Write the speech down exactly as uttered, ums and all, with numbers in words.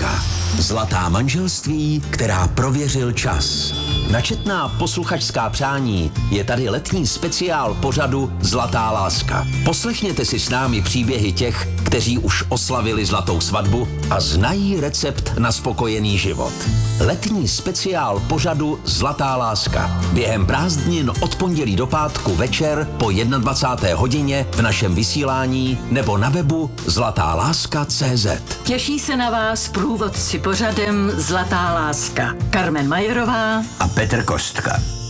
láska. Zlatá manželství, která prověřil čas. Na četná posluchačská přání je tady letní speciál pořadu Zlatá láska. Poslechněte si s námi příběhy těch, kteří už oslavili zlatou svatbu a znají recept na spokojený život. Letní speciál pořadu Zlatá láska. Během prázdnin od pondělí do pátku večer po dvacáté první hodině v našem vysílání nebo na webu zlatá láska tečka cé zet. Těší se na vás průvodci pořadem Zlatá láska. Carmen Majerová a Petr Kostka.